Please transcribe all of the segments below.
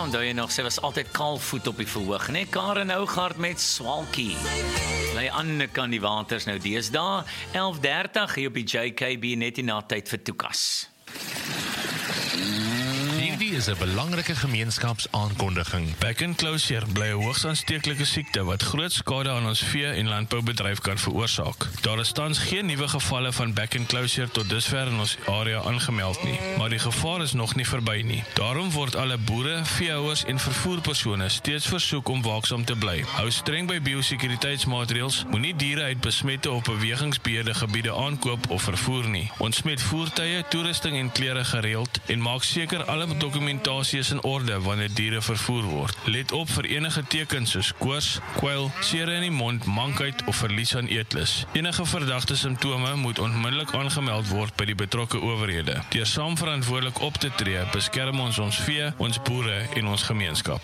onthou jy nog, sy was altyd kaalvoet op die verhoog, né? Karen Hougaard met Swalkie. Bly aan kan die waters nou deesdae, 11:30 hier op die JKB net in na tyd vir Toekas. Hierdie is 'n belangrike gemeenskapsaankondiging. Back and closure bly 'n hoogs aansteeklike siekte wat groot skade aan ons vee- en landboubedryf kan veroorsaak. Daar is tans geen nuwe gevalle van back and closure tot dusver in ons area aangemeld nie, maar die gevaar is nog nie verby nie. Daarom word alle boere, veehouers en vervoerpersone steeds versoek om waaksaam te bly. Hou streng by biosekuriteitsmaatreëls, moenie diere uit besmette of bewegingsbeheerde gebiede aankoop of vervoer nie. Ontsmet voertuie, toerusting en klere gereeld en maak seker alle dokumentasie is in orde wanneer diere vervoer word. Let op vir enige tekens soos koors, kwyl, seere in die mond, mankheid of verlies aan eetlus. Enige verdagte simptome moet onmiddellik aangemeld word by die betrokke owerhede. Deur saam verantwoordelik op te tree, beskerm ons vee, ons boere en ons gemeenskap.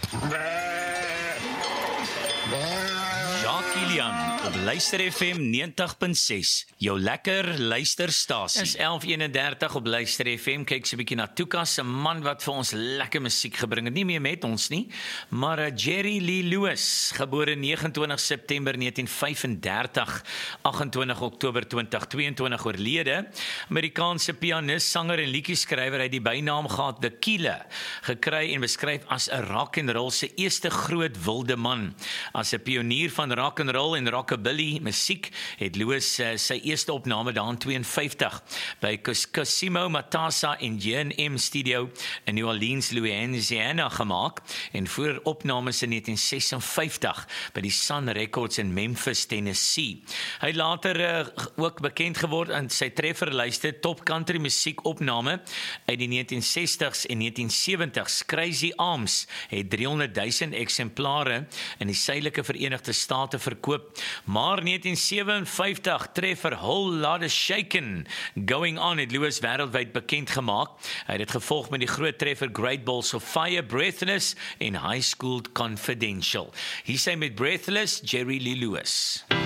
Kilian op Luister FM 90.6, jou lekker luisterstasie. Is 11:31 op Luister FM, kyk so 'n bietjie na Toekas, 'n man wat vir ons lekker musiek gebring het, nie meer met ons nie, maar Jerry Lee Lewis, gebore 29 September 1935, 28 Oktober 2022 oorlede, Amerikaanse pianis, sanger en liedjieskrywer, het die bynaam gehad The Killer, gekry en beskryf as 'n rock and roll se eerste groot wilde man. As 'n pionier van rock and roll en rockabilly musiek het Lewis sy eerste opname daar in 52 by Cosimo Matassa en J&M Studio in New Orleans, Louisiana gemaak en voor opnames in 1956 by die Sun Records in Memphis, Tennessee. Hy het later ook bekend geword aan sy trefferlyste top country musiek opname uit die 1960s en 1970s. Crazy Arms het 300,000 eksemplare in die suidelike Verenigde State verkoop, maar 1957 treffer Whole Lotta Shakin' Going On het Lewis wêreldwyd bekend gemaak. Hy het dit gevolg met die groot treffer Great Balls of Fire, Breathless en High School Confidential. Hier sy met Breathless, Jerry Lee Lewis.